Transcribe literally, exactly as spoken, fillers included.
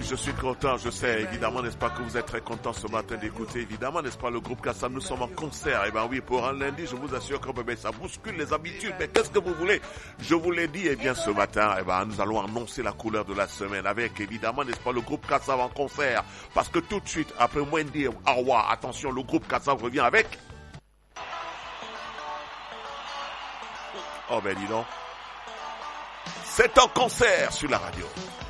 je suis content, je sais, évidemment, n'est-ce pas, que vous êtes très content ce matin d'écouter, évidemment, n'est-ce pas, le groupe Kassam, nous sommes en concert, et ben oui, pour un lundi, je vous assure que ben, ça bouscule les habitudes, mais qu'est-ce que vous voulez? Je vous l'ai dit, et bien, ce matin, et ben, nous allons annoncer la couleur de la semaine avec, évidemment, n'est-ce pas, le groupe Kassam en concert, parce que tout de suite, après Wendy Arwa, attention, le groupe Kassam revient avec... Oh ben dis donc, c'est un concert sur la radio.